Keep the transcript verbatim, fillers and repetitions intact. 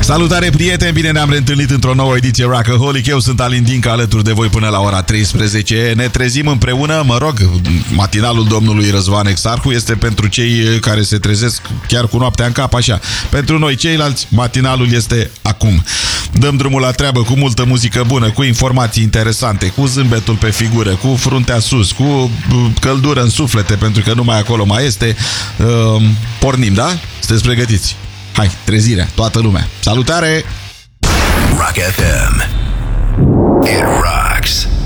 Salutare, prieteni! Bine ne-am reîntâlnit într-o nouă ediție Rockaholic. Eu sunt Alin Dinca, alături de voi până la ora treisprezece. Ne trezim împreună, mă rog, matinalul domnului Răzvan Exarhu este pentru cei care se trezesc chiar cu noaptea în cap, așa. Pentru noi ceilalți, matinalul este acum. Dăm drumul la treabă cu multă muzică bună, cu informații interesante, cu zâmbetul pe figură, cu fruntea sus, cu căldură în suflete, pentru că numai acolo mai este. Uh, pornim, da? Sunteți pregătiți? Hai, trezirea, toată lumea. Salutare! Rock F M. It rocks.